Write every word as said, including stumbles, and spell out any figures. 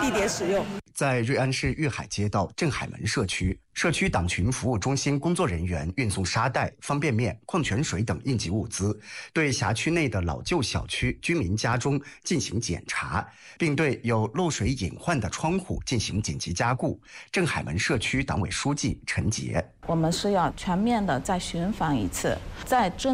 地点使用。 在瑞安市玉海街道镇海门社区，社区党群服务中心工作人员运送沙袋、方便面、矿泉水等应急物资，对辖区内的老旧小区居民家中进行检查，并对有漏水隐患的窗户进行紧急加固。镇海门社区党委书记陈杰： 我们是要全面的再巡访一次，在针